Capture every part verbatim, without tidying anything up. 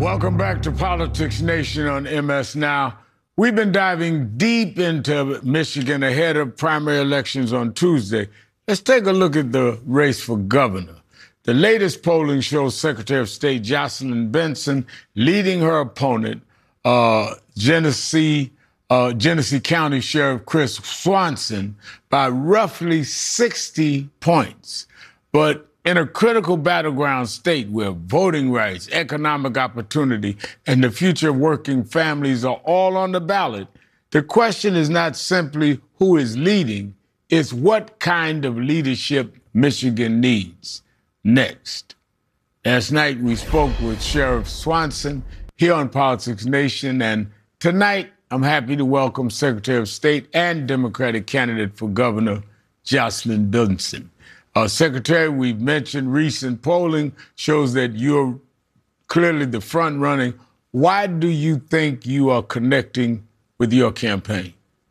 Welcome back to Politics Nation on M S Now. We've been diving deep into Michigan ahead of primary elections on Tuesday. Let's take a look at the race for governor. The latest polling shows Secretary of State Jocelyn Benson leading her opponent, uh, Genesee, uh, Genesee County Sheriff Chris Swanson, by roughly sixty points. But in a critical battleground state where voting rights, economic opportunity, and the future of working families are all on the ballot, the question is not simply who is leading, it's what kind of leadership Michigan needs. Next. Last night, we spoke with Sheriff Swanson here on Politics Nation, and tonight, I'm happy to welcome Secretary of State and Democratic candidate for governor, Jocelyn Benson. Uh, Secretary, we've mentioned recent polling shows that you're clearly the front running. Why do you think you are connecting with your campaign?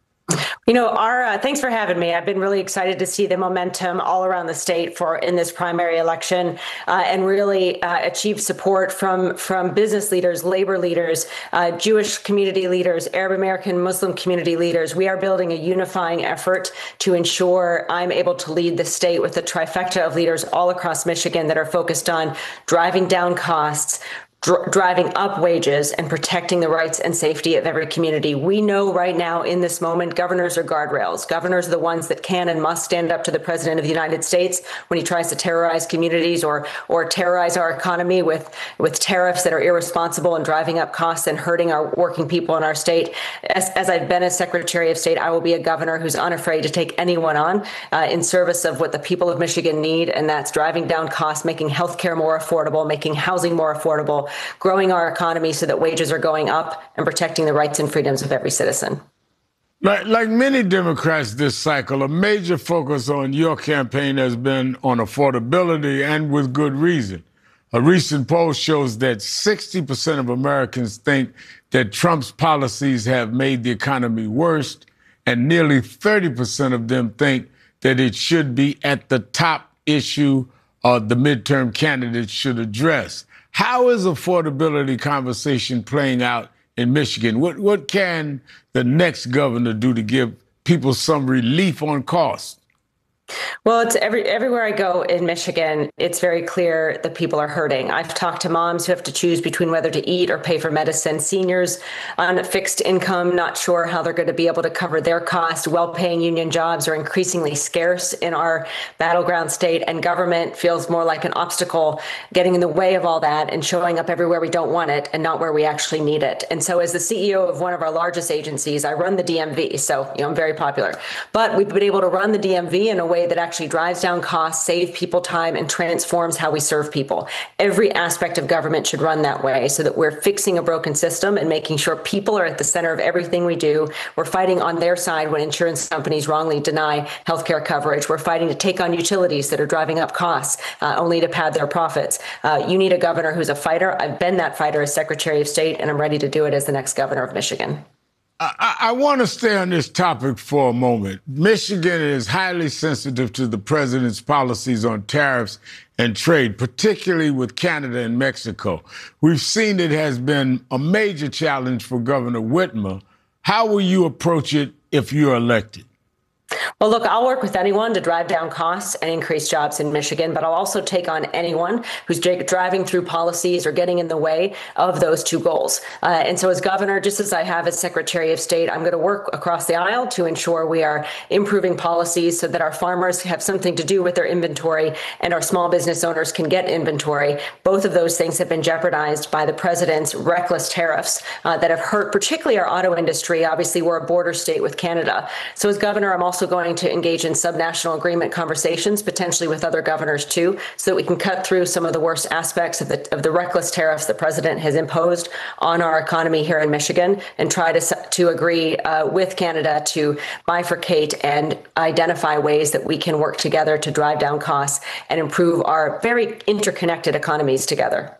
You know, our uh, thanks for having me. I've been really excited to see the momentum all around the state for in this primary election uh, and really uh, achieve support from from business leaders, labor leaders, uh, Jewish community leaders, Arab American Muslim community leaders. We are building a unifying effort to ensure I'm able to lead the state with a trifecta of leaders all across Michigan that are focused on driving down costs, driving up wages, and protecting the rights and safety of every community. We know right now in this moment, governors are guardrails. Governors are the ones that can and must stand up to the president of the United States when he tries to terrorize communities or or terrorize our economy with, with tariffs that are irresponsible and driving up costs and hurting our working people in our state. As, as I've been as Secretary of State, I will be a governor who's unafraid to take anyone on uh, in service of what the people of Michigan need, and that's driving down costs, making healthcare more affordable, making housing more affordable, growing our economy so that wages are going up, and protecting the rights and freedoms of every citizen. Like, like many Democrats this cycle, a major focus on your campaign has been on affordability, and with good reason. A recent poll shows that sixty percent of Americans think that Trump's policies have made the economy worse, and nearly thirty percent of them think that it should be at the top issue uh, the midterm candidates should address. How is affordability conversation playing out in Michigan? What what can the next governor do to give people some relief on costs? Well, it's every everywhere I go in Michigan, it's very clear that people are hurting. I've talked to moms who have to choose between whether to eat or pay for medicine, seniors on fixed income, not sure how they're going to be able to cover their cost. Well-paying union jobs are increasingly scarce in our battleground state, and government feels more like an obstacle getting in the way of all that and showing up everywhere we don't want it and not where we actually need it. And so as the C E O of one of our largest agencies, I run the D M V, so you know I'm very popular. But we've been able to run the D M V in a way that actually drives down costs, save people time, and transforms how we serve people. Every aspect of government should run that way so that we're fixing a broken system and making sure people are at the center of everything we do. We're fighting on their side when insurance companies wrongly deny healthcare coverage. We're fighting to take on utilities that are driving up costs uh, only to pad their profits. Uh, you need a governor who's a fighter. I've been that fighter as Secretary of State, and I'm ready to do it as the next governor of Michigan. I, I want to stay on this topic for a moment. Michigan is highly sensitive to the president's policies on tariffs and trade, particularly with Canada and Mexico. We've seen it has been a major challenge for Governor Whitmer. How will you approach it if you're elected? Well, look, I'll work with anyone to drive down costs and increase jobs in Michigan, but I'll also take on anyone who's driving through policies or getting in the way of those two goals. Uh, and so as governor, just as I have as Secretary of State, I'm going to work across the aisle to ensure we are improving policies so that our farmers have something to do with their inventory and our small business owners can get inventory. Both of those things have been jeopardized by the president's reckless tariffs uh, that have hurt particularly our auto industry. Obviously, we're a border state with Canada. So as governor, I'm also going to engage in subnational agreement conversations, potentially with other governors too, so that we can cut through some of the worst aspects of the of the reckless tariffs the president has imposed on our economy here in Michigan, and try to to agree uh, with Canada to bifurcate and identify ways that we can work together to drive down costs and improve our very interconnected economies together.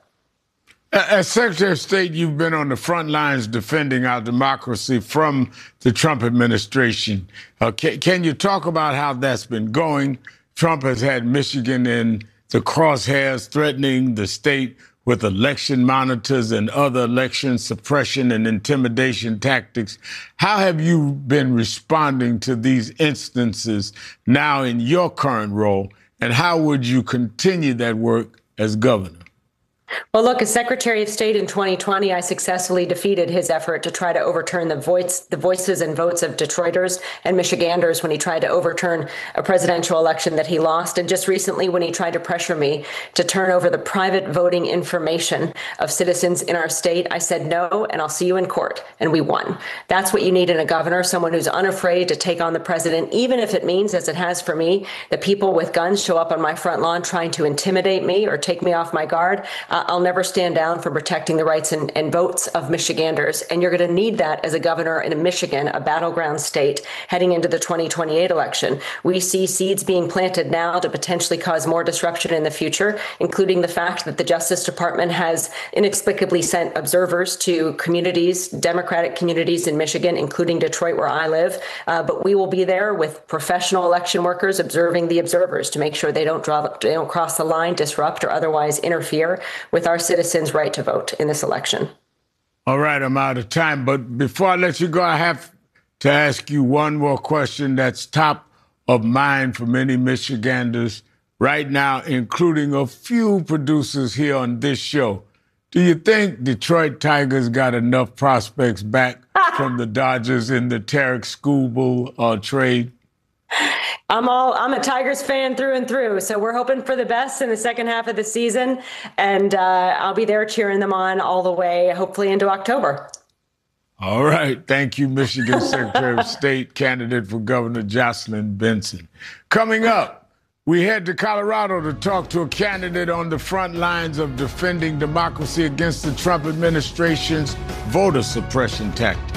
As Secretary of State, you've been on the front lines defending our democracy from the Trump administration. Uh, can, can you talk about how that's been going? Trump has had Michigan in the crosshairs, threatening the state with election monitors and other election suppression and intimidation tactics. How have you been responding to these instances now in your current role, and how would you continue that work as governor? Well, look, as Secretary of State in twenty twenty, I successfully defeated his effort to try to overturn the voice, the voices and votes of Detroiters and Michiganders when he tried to overturn a presidential election that he lost. And just recently, when he tried to pressure me to turn over the private voting information of citizens in our state, I said no, and I'll see you in court. And we won. That's what you need in a governor, someone who's unafraid to take on the president, even if it means, as it has for me, that people with guns show up on my front lawn trying to intimidate me or take me off my guard. Uh, I'll never stand down for protecting the rights and, and votes of Michiganders. And you're going to need that as a governor in Michigan, a battleground state, heading into the twenty twenty-eight election. We see seeds being planted now to potentially cause more disruption in the future, including the fact that the Justice Department has inexplicably sent observers to communities, Democratic communities in Michigan, including Detroit, where I live. Uh, but we will be there with professional election workers observing the observers to make sure they don't draw, they don't cross the line, disrupt, or otherwise interfere with our citizens' right to vote in this election. All right, I'm out of time. But before I let you go, I have to ask you one more question that's top of mind for many Michiganders right now, including a few producers here on this show. Do you think Detroit Tigers got enough prospects back from the Dodgers in the Tarek Skubal uh, trade? I'm all I'm a Tigers fan through and through. So we're hoping for the best in the second half of the season. And uh, I'll be there cheering them on all the way, hopefully into October. All right. Thank you, Michigan Secretary of State candidate for Governor Jocelyn Benson. Coming up, we head to Colorado to talk to a candidate on the front lines of defending democracy against the Trump administration's voter suppression tactics.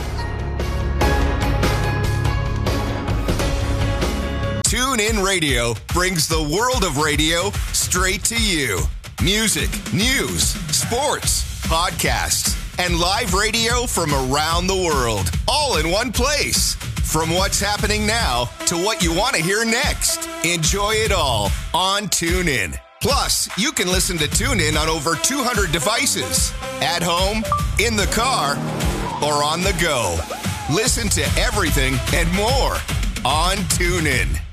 TuneIn Radio brings the world of radio straight to you. Music, news, sports, podcasts, and live radio from around the world, all in one place. From what's happening now to what you want to hear next. Enjoy it all on TuneIn. Plus, you can listen to TuneIn on over two hundred devices. At home, in the car, or on the go. Listen to everything and more on TuneIn.